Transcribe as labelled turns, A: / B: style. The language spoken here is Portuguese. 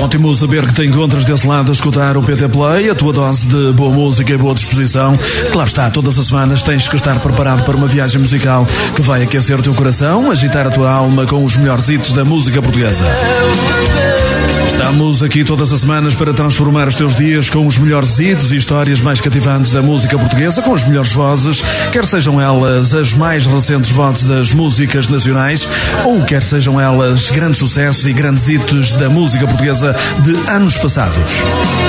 A: Ótimo saber que te encontras desse lado a escutar o PT Play, a tua dose de boa música e boa disposição. Claro está, todas as semanas tens que estar preparado para uma viagem musical que vai aquecer o teu coração, agitar a tua alma com os melhores hits da música portuguesa. Estamos aqui todas as semanas para transformar os teus dias com os melhores hits e histórias mais cativantes da música portuguesa, com as melhores vozes, quer sejam elas as mais recentes vozes das músicas nacionais, ou quer sejam elas grandes sucessos e grandes hits da música portuguesa de anos passados.